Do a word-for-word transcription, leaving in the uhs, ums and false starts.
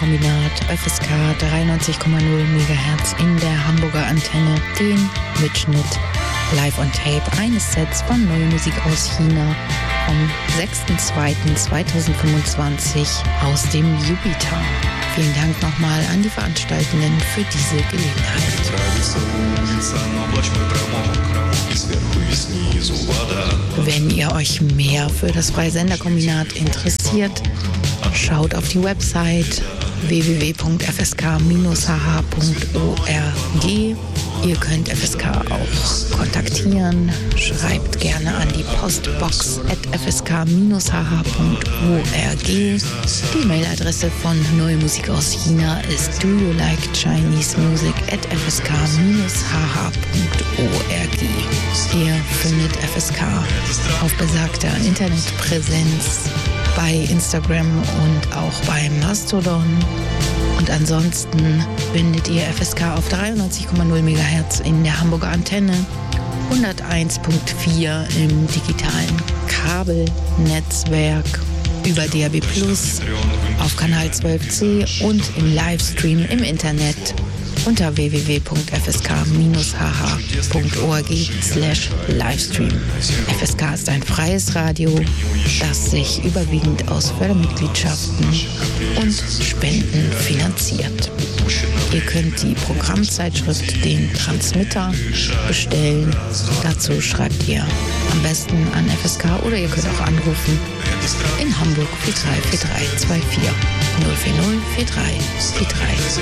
Kombinat F S K dreiundneunzig Komma null Megahertz in der Hamburger Antenne den Mitschnitt live on tape eines Sets von Neue Musik aus China vom sechster zweiter zweitausendfünfundzwanzig aus dem Jupiter. Vielen Dank nochmal an die Veranstaltenden für diese Gelegenheit. Wenn ihr euch mehr für das Freisenderkombinat interessiert, schaut auf die Website w w w punkt f s k bindestrich h h punkt org. Ihr könnt F S K auch kontaktieren. Schreibt gerne an die Postbox at f s k bindestrich h h punkt org. Die Mailadresse von Neue Musik aus China ist do you like Chinese music at f s k bindestrich h h punkt org. Ihr findet F S K auf besagter Internetpräsenz bei Instagram und auch bei Mastodon. Und ansonsten findet ihr F S K auf dreiundneunzig Komma null Megahertz in der Hamburger Antenne, hunderteins Komma vier im digitalen Kabelnetzwerk, über D A B plus, auf Kanal zwölf C und im Livestream im Internet unter w w w punkt f s k bindestrich h h punkt org slash livestream. F S K ist ein freies Radio, das sich überwiegend aus Fördermitgliedschaften und Spenden finanziert. Ihr könnt die Programmzeitschrift Den Transmitter bestellen. Dazu schreibt ihr am besten an F S K oder ihr könnt auch anrufen in Hamburg vier drei vier drei zwei vier null vier null vier drei vier drei.